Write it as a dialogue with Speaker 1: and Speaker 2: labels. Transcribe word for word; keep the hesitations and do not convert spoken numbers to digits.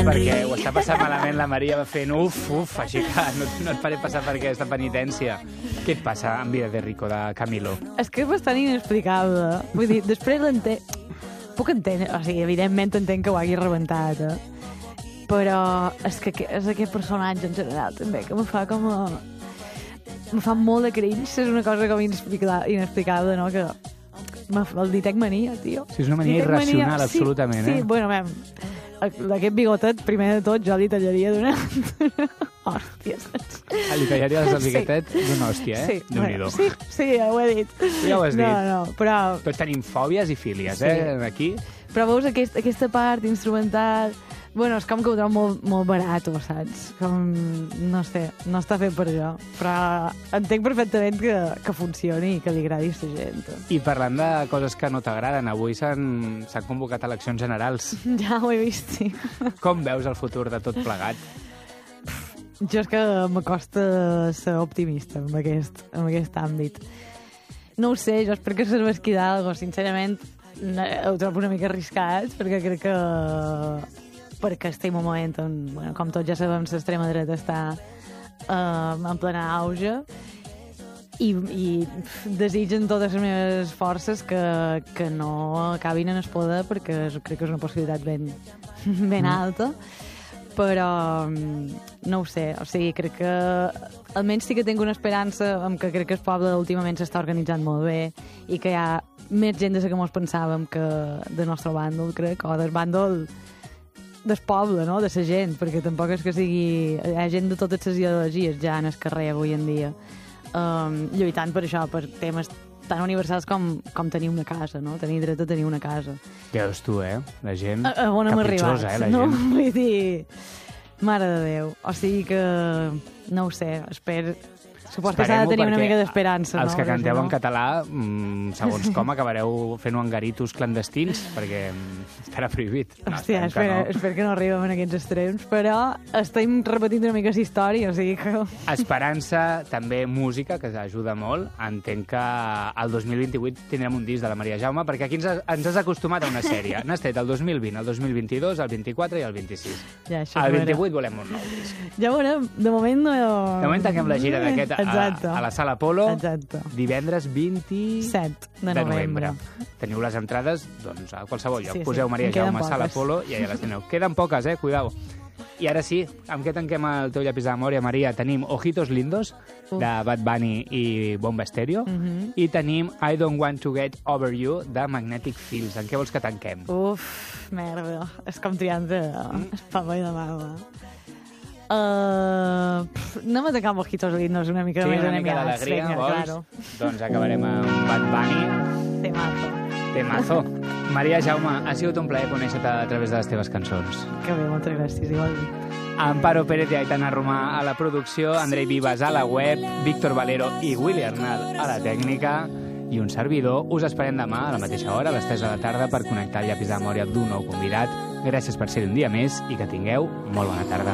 Speaker 1: perquè ho està passant malament, la Maria va fent uf, uf, així que no, no et faré passar per aquesta penitència. Què et passa amb Vida de Rico, de Camilo?
Speaker 2: És que és bastant inexplicable. Vull dir, després l'entenc... Puc entendre, o sigui, evidentment entenc que ho hagi rebentat, eh? Però és que és aquest personatge en general també, que me fa com a... Me fa molt de cringe, és una cosa com inexplicable, no? Que el ditec mania, tio.
Speaker 1: Sí, és una mania irracional,
Speaker 2: mania.
Speaker 1: absolutament,
Speaker 2: sí,
Speaker 1: eh?
Speaker 2: Sí, bueno, mem, aquest bigotet, primer de tot, jo li tallaria d'una... Hòstia, saps?
Speaker 1: Ah, li tallaries el bigotet d'una hòstia, eh?
Speaker 2: Sí,
Speaker 1: Déu-n'hi-do.
Speaker 2: sí, sí, ja ho he dit.
Speaker 1: Ja ho has dit.
Speaker 2: No, no, però...
Speaker 1: Tots tenim fòbies i fílies,
Speaker 2: Sí.
Speaker 1: eh, aquí.
Speaker 2: Però veus aquest, aquesta part instrumental... Bueno, és com que ho trobo molt, molt barat, saps? Com, no sé, no està fet per jo. Però entenc perfectament que, que funcioni i que li agradi a la gent.
Speaker 1: I parlant de coses que no t'agraden, avui s'han s'han convocat eleccions generals.
Speaker 2: Ja ho he vist, sí.
Speaker 1: Com veus el futur de tot plegat?
Speaker 2: Jo és que m'acosta ser optimista en aquest, en aquest àmbit. No ho sé, jo espero que serveix d'algo. Sincerament, ho trobo una mica arriscat, perquè crec que... perquè estem en un moment on, bueno, com tots ja sabem, l'extrema dreta està uh, en plena auge i, i desitgen totes les meves forces que, que no acabin en el poder, perquè és, crec que és una possibilitat ben, ben alta, però no ho sé, o sigui, crec que almenys sí que tinc una esperança en que crec que el poble últimament s'està organitzant molt bé i que hi ha més gent de la que mos pensàvem que del nostre bàndol, crec, o del bàndol del poble, no?, de la gent, perquè tampoc és que sigui... Hi ha gent de totes les ideologies ja en el carrer avui en dia, um, lluitant per això, per temes tan universals com, com tenir una casa, no?, tenir dret a tenir una casa.
Speaker 1: Ja veus tu, eh? La gent
Speaker 2: A, a on hem arribat,
Speaker 1: capritxosa, eh, la
Speaker 2: no?
Speaker 1: gent.
Speaker 2: Vull dir... Mare de Déu. O sigui que... No ho sé, espero... Supos que s'ha de tenir una mica d'esperança, no?
Speaker 1: Els que
Speaker 2: Perquè
Speaker 1: canteu
Speaker 2: si no-
Speaker 1: en català, mmm, segons com, acabareu fent-ho en garitos clandestins, perquè mm, estarà prohibit. No,
Speaker 2: Hòstia,
Speaker 1: esperem que
Speaker 2: espero,
Speaker 1: no.
Speaker 2: espero que no arribem en aquests extrems, però estem repetint una mica la història, o sigui que...
Speaker 1: Esperança, també música, que ajuda molt. Entenc que el dos mil vint-i-vuit tindrem un disc de la Maria Jaume, perquè aquí ens, has- ens has acostumat a una sèrie. N'has tret el dos mil vint, el dos mil vint-i-dos, el vint-i-quatre i el vint-i-sis.
Speaker 2: Ja, això
Speaker 1: El
Speaker 2: és vera.
Speaker 1: vint-i-vuit volem un nou disc.
Speaker 2: Ja veurem, de moment no...
Speaker 1: De moment tanquem la gira d'aquest a,
Speaker 2: Exacte.
Speaker 1: a la Sala Apolo.
Speaker 2: Exacte.
Speaker 1: Divendres vint-i-set
Speaker 2: set de novembre.
Speaker 1: Teniu les entrades, doncs, a qualsevol lloc.
Speaker 2: Sí, sí,
Speaker 1: Poseu Maria
Speaker 2: en queden
Speaker 1: Jaume Sala
Speaker 2: poques.
Speaker 1: Apolo i allà les teniu. Queden poques, eh? Cuidao. I ara sí, amb què tanquem el teu llapis de memòria, Maria? Tenim Ojitos Lindos,
Speaker 2: Uf.
Speaker 1: de Bad Bunny i Bomba Estéreo,
Speaker 2: Mhm.
Speaker 1: i tenim I Don't Want to Get Over You, de Magnetic Fields. En què vols que tanquem?
Speaker 2: Uf, merda. És com triant de... Mm. Papa i de mama. Uh, pff, anem a tancar amb Ojitos Lindos una mica
Speaker 1: Sí,
Speaker 2: més
Speaker 1: una mica
Speaker 2: animats.
Speaker 1: d'alegria,
Speaker 2: Vinga,
Speaker 1: vols?
Speaker 2: claro.
Speaker 1: Doncs acabarem amb Bad Bunny.
Speaker 2: Temazo.
Speaker 1: Temazo. Maria Jaume, ha sigut un plaer conèixer-te a través de les teves cançons.
Speaker 2: Que bé, moltes gràcies, igualment.
Speaker 1: Amparo Pérez i Aitana Romà a la producció, Andrei Vives a la web, Víctor Valero i Willy Arnal a la tècnica i un servidor. Us esperem demà a la mateixa hora, a les tres de la tarda, per connectar el llapis de memòria d'un nou convidat. Gràcies per ser un dia més i que tingueu molt bona tarda.